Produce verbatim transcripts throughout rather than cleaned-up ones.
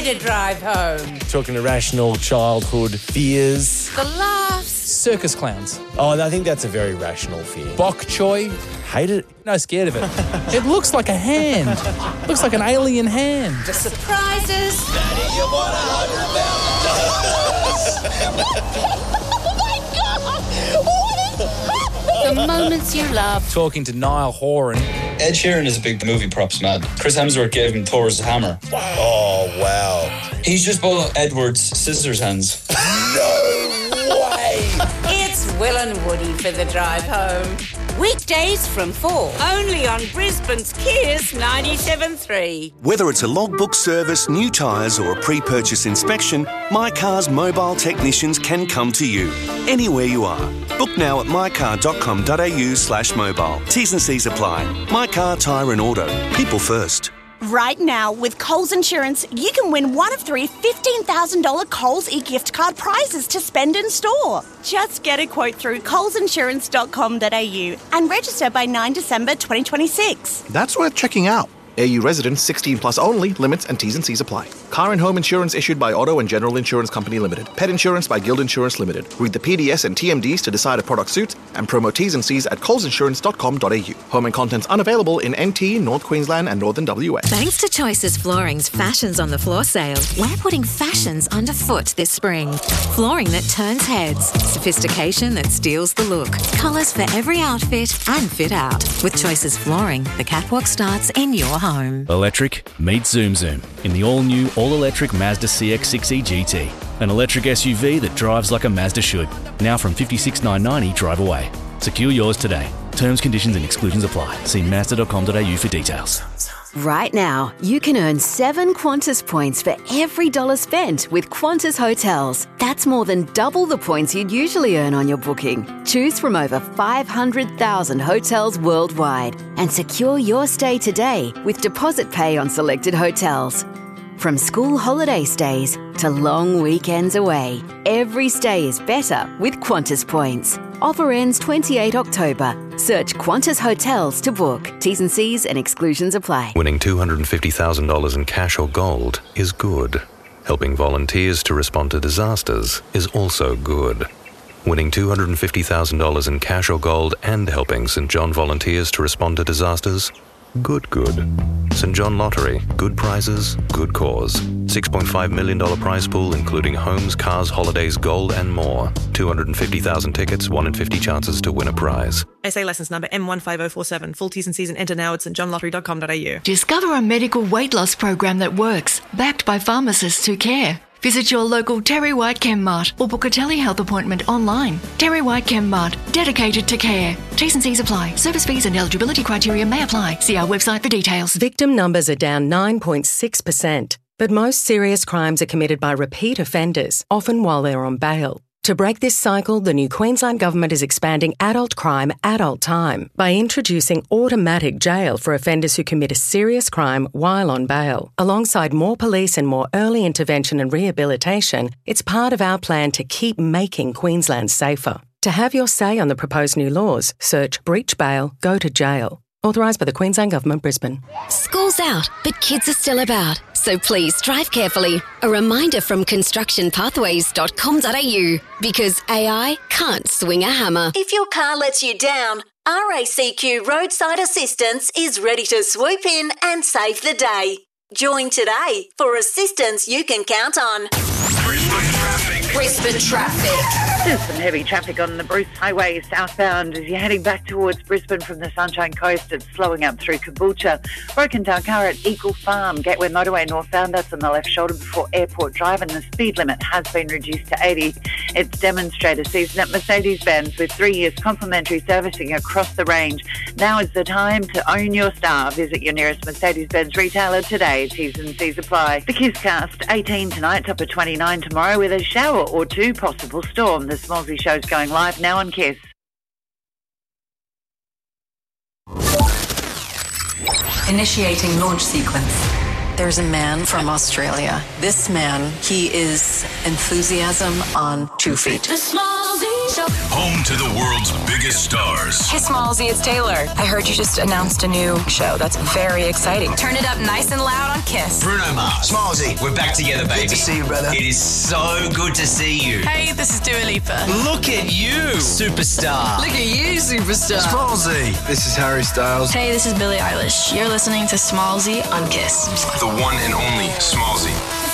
to drive home. Talking irrational childhood fears. The laughs. Circus clowns. Oh, I think that's a very rational fear. Bok choy. Hate it. No, scared of it. It looks like a hand. Looks like an alien hand. The surprises. Daddy, you want a hundred thousand dollars? The moments you love. Talking to Niall Horan. Ed Sheeran is a big movie props man. Chris Hemsworth gave him Thor's hammer. Oh, wow. He's just bought Edward's scissors hands. No way. It's Will and Woody for the drive home. Weekdays from four. Only on Brisbane's Kiers ninety-seven point three. Whether it's a logbook service, new tyres or a pre-purchase inspection, My Car's mobile technicians can come to you, anywhere you are. Book now at mycar.com.au slash mobile. T's and C's apply. My Car, Tyre and Auto. People first. Right now, with Coles Insurance, you can win one of three fifteen thousand dollars Coles e-gift card prizes to spend in store. Just get a quote through coles insurance dot com dot a u and register by ninth December twenty twenty-six. That's worth checking out. A U residents sixteen plus only. Limits and T's and C's apply. Car and home insurance issued by Auto and General Insurance Company Limited. Pet insurance by Guild Insurance Limited. Read the P D S and T M Ds to decide if product suits and promo T's and C's at coles insurance dot com dot a u. Home and contents unavailable in N T, North Queensland and Northern W A. Thanks to Choices Flooring's Fashions on the Floor sale, we're putting fashions underfoot this spring. Flooring that turns heads, sophistication that steals the look, colours for every outfit and fit out. With Choices Flooring, the catwalk starts in your home. Electric meet Zoom Zoom in the all-new, all-electric Mazda C X six E G T. An electric S U V that drives like a Mazda should. Now from fifty-six thousand nine hundred ninety drive away. Secure yours today. Terms, conditions and exclusions apply. See mazda dot com dot a u for details. Right now, you can earn seven Qantas points for every dollar spent with Qantas Hotels. That's more than double the points you'd usually earn on your booking. Choose from over five hundred thousand hotels worldwide and secure your stay today with deposit pay on selected hotels. From school holiday stays to long weekends away, every stay is better with Qantas points. Offer ends the twenty-eighth of October. Search Qantas Hotels to book. T's and C's and exclusions apply. Winning two hundred fifty thousand dollars in cash or gold is good. Helping volunteers to respond to disasters is also good. Winning two hundred fifty thousand dollars in cash or gold and helping St John volunteers to respond to disasters? Good, good. St John Lottery. Good prizes, good cause. six point five million dollars prize pool including homes, cars, holidays, gold and more. two hundred fifty thousand tickets, one in fifty chances to win a prize. S A licence number M one five zero four seven. Full T's and C's and enter now at st john lottery dot com dot a u. Discover a medical weight loss program that works, backed by pharmacists who care. Visit your local Terry White ChemMart or book a telehealth appointment online. Terry White ChemMart, dedicated to care. T's and C's apply. Service fees and eligibility criteria may apply. See our website for details. Victim numbers are down nine point six percent, but most serious crimes are committed by repeat offenders, often while they're on bail. To break this cycle, the new Queensland Government is expanding adult crime, adult time by introducing automatic jail for offenders who commit a serious crime while on bail. Alongside more police and more early intervention and rehabilitation, it's part of our plan to keep making Queensland safer. To have your say on the proposed new laws, search Breach Bail, Go to Jail. Authorised by the Queensland Government, Brisbane. School's out, but kids are still about. So please drive carefully. A reminder from construction pathways dot com dot a u. Because A I can't swing a hammer. If your car lets you down, R A C Q Roadside Assistance is ready to swoop in and save the day. Join today for assistance you can count on. Brisbane traffic. Brisbane traffic. There's some heavy traffic on the Bruce Highway southbound as you're heading back towards Brisbane from the Sunshine Coast. It's slowing up through Caboolture. Broken down car at Eagle Farm, Gateway Motorway northbound. That's on the left shoulder before Airport Drive, and the speed limit has been reduced to eighty. It's demonstrator season at Mercedes-Benz with three years complimentary servicing across the range. Now is the time to own your star. Visit your nearest Mercedes-Benz retailer today. T's and C's apply. The Kisscast, eighteen tonight, top of twenty-nine tomorrow with a shower or two, possible storm. The Smallsy Show's going live now on Kiss. Initiating launch sequence. There's a man from Australia. This man, he is enthusiasm on two feet. The Smallsy Home to the world's biggest stars. Hey, Smallsy, it's Taylor. I heard you just announced a new show. That's very exciting. Turn it up nice and loud on Kiss. Bruno Mars. Smallsy, we're back together, baby. Good to see you, brother. It is so good to see you. Hey, this is Dua Lipa. Look at you, superstar. Look at you, superstar. Smallsy. This is Harry Styles. Hey, this is Billie Eilish. You're listening to Smallsy on Kiss. The one and only Smallsy.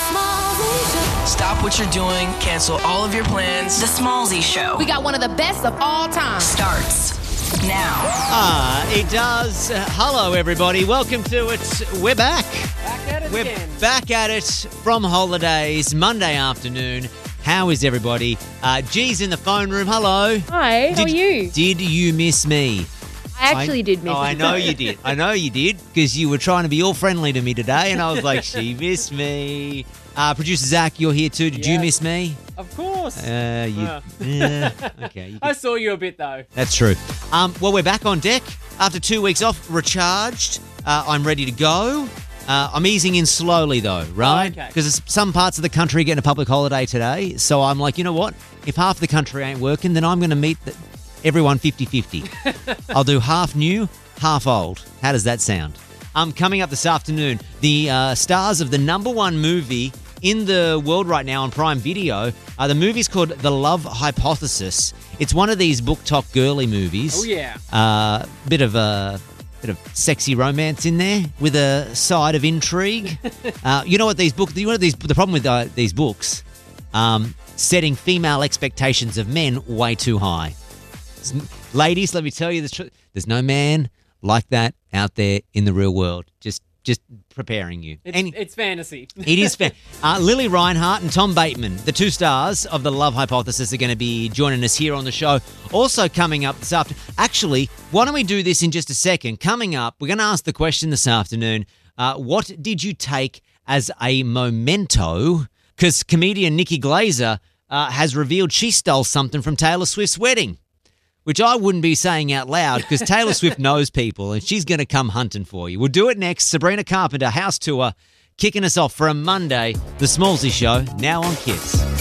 Stop what you're doing. Cancel all of your plans. The Smallsy Show. We got one of the best of all time. Starts now. Ah, it does. Uh, hello, everybody. Welcome to it. We're back. Back at it We're again. back at it from holidays, Monday afternoon. How is everybody? Uh, G's in the phone room. Hello. Hi, how did, are you? Did you miss me? I actually I, did miss oh, you. I know you did. I know you did because you were trying to be all friendly to me today, and I was like, she missed me. Uh, Producer Zach, you're here too. Did Yeah. you miss me? Of course. Uh, you. Uh. yeah, okay. You I saw you a bit though. That's true. Um, well, we're back on deck after two weeks off, recharged. Uh, I'm ready to go. Uh, I'm easing in slowly though, right? okay. Because some parts of the country are getting a public holiday today. So I'm like, you know what? If half the country ain't working, then I'm going to meet the, everyone fifty-fifty. I'll do half new, half old. How does that sound? Um, coming up this afternoon, the uh, stars of the number one movie in the world right now on Prime Video. Uh, the movie's called The Love Hypothesis. It's one of these book talk girly movies. Oh yeah. Uh, bit of a bit of sexy romance in there with a side of intrigue. uh, you know what these books? You know what these? The problem with uh, these books, um, setting female expectations of men way too high. Ladies, let me tell you the truth. There's no man like that out there in the real world. Just, just preparing you. It's, And- it's fantasy. it is fair. Uh, Lily Reinhart and Tom Bateman, the two stars of The Love Hypothesis, are going to be joining us here on the show. Also coming up this afternoon. Actually, why don't we do this in just a second? Coming up, we're going to ask the question this afternoon. Uh, what did you take as a memento? Because comedian Nikki Glazer uh, has revealed she stole something from Taylor Swift's wedding, which I wouldn't be saying out loud because Taylor Swift knows people and she's going to come hunting for you. We'll do it next. Sabrina Carpenter, House Tour, kicking us off for a Monday. The Smallsy Show, now on Kiss.